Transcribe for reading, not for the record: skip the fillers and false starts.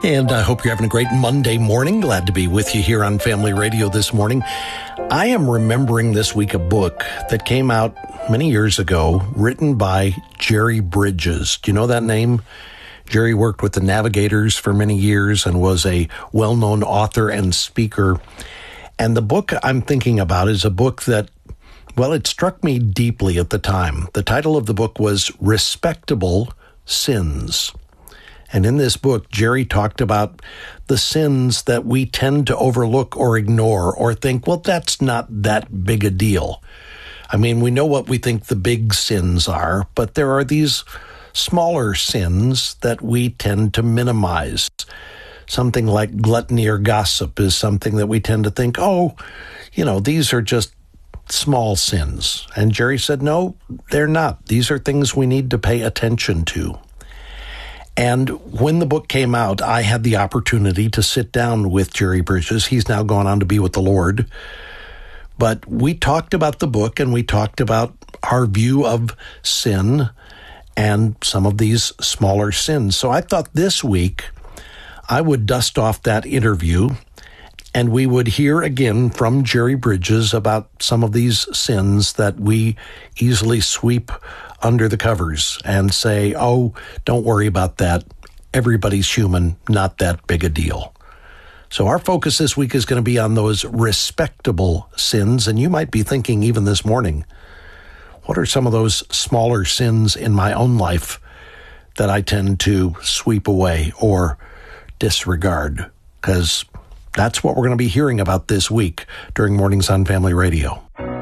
And I hope you're having a great Monday morning. Glad to be with you here on Family Radio this morning. I am remembering this week a book that came out many years ago, written by Jerry Bridges. Do you know that name? Jerry worked with the Navigators for many years and was a well-known author and speaker. And the book I'm thinking about is a book that, well, it struck me deeply at the time. The title of the book was Respectable Sins. And in this book, Jerry talked about the sins that we tend to overlook or ignore or think, well, that's not that big a deal. I mean, we know what we think the big sins are, but there are these smaller sins that we tend to minimize. Something like gluttony or gossip is something that we tend to think, oh, these are just small sins. And Jerry said, no, they're not. These are things we need to pay attention to. And when the book came out, I had the opportunity to sit down with Jerry Bridges. He's now gone on to be with the Lord. But we talked about the book, and we talked about our view of sin and some of these smaller sins. So I thought this week I would dust off that interview, and we would hear again from Jerry Bridges about some of these sins that we easily sweep under the covers and say, oh, don't worry about that. Everybody's human, not that big a deal. So our focus this week is going to be on those respectable sins. And you might be thinking even this morning, what are some of those smaller sins in my own life that I tend to sweep away or disregard? Because that's what we're going to be hearing about this week during Mornings on Family Radio.